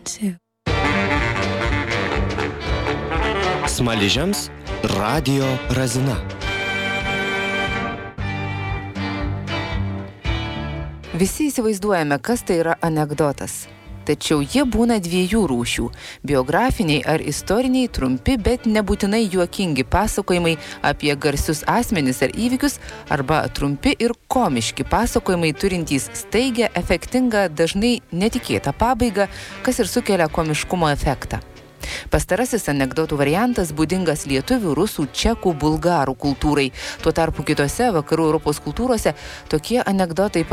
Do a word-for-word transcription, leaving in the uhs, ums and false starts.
two. Smaližiams radijo razina. Visi įsivaizduojame, kas tai yra anekdotas. Tačiau jie būna dviejų rūšių – biografiniai ar istoriniai, trumpi, bet nebūtinai juokingi pasakojimai apie garsius asmenis ar įvykius, arba trumpi ir komiški pasakojimai turintys staigę, efektingą, dažnai netikėtą pabaigą, kas ir sukelia komiškumo efektą. Pastarasis anekdotų variantas būdingas lietuvių, rusų, čekų, bulgarų kultūrai. Tuo tarpu kitose vakarų Europos kultūrose tokie anekdotai